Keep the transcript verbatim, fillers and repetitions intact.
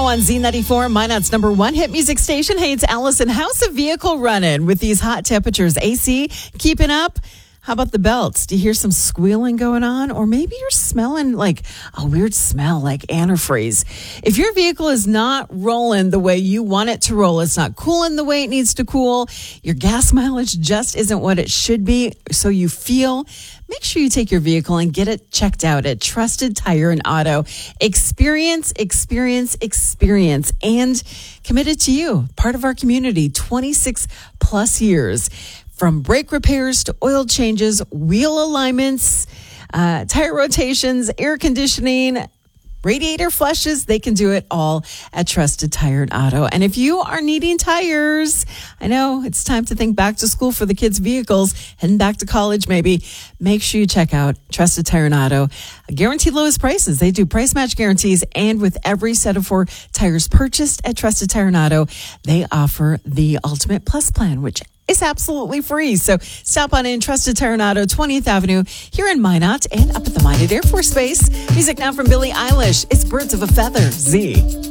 on Z ninety-four, Minot's number one hit music station. Hey, it's Allison. How's the vehicle running with these hot temperatures? A C keeping up? How about the belts? Do you hear some squealing going on? Or maybe you're smelling like a weird smell like antifreeze. If your vehicle is not rolling the way you want it to roll, it's not cooling the way it needs to cool, your gas mileage just isn't what it should be, so you feel, make sure you take your vehicle and get it checked out at Trusted Tire and Auto. Experience, experience, experience, and committed to you. Part of our community, twenty-six plus years. From brake repairs to oil changes, wheel alignments, uh, tire rotations, air conditioning, radiator flushes, they can do it all at Trusted Tire and Auto. And if you are needing tires, I know it's time to think back to school for the kids' vehicles, heading back to college maybe. Make sure you check out Trusted Tire and Auto. Guaranteed lowest prices. They do price match guarantees. And with every set of four tires purchased at Trusted Tire and Auto, they offer the Ultimate Plus plan, which is absolutely free. So stop on in Trusted Tire and Auto, twentieth Avenue, here in Minot and up at the Minot Air Force Base. Music now from Billie Eilish. It's Birds of a Feather, Z.